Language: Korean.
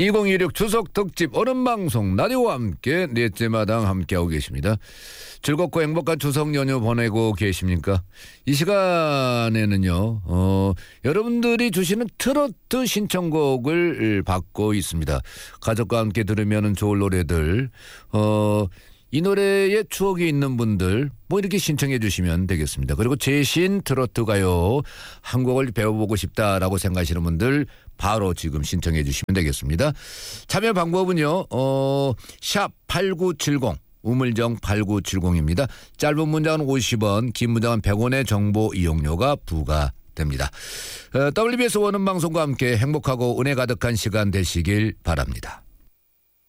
2016 추석 특집 어른방송 라디오와 함께 넷째 마당 함께하고 계십니다. 즐겁고 행복한 추석 연휴 보내고 계십니까? 이 시간에는요 여러분들이 주시는 트로트 신청곡을 받고 있습니다. 가족과 함께 들으면 좋을 노래들 이 노래에 추억이 있는 분들 이렇게 신청해 주시면 되겠습니다. 그리고 최신 트로트 가요 한 곡을 배워보고 싶다라고 생각하시는 분들 바로 지금 신청해 주시면 되겠습니다. 참여 방법은요 샵 8970 우물정 8970입니다. 짧은 문장은 50원, 긴 문장은 100원의 정보 이용료가 부과됩니다. WBS 원음방송과 함께 행복하고 은혜 가득한 시간 되시길 바랍니다.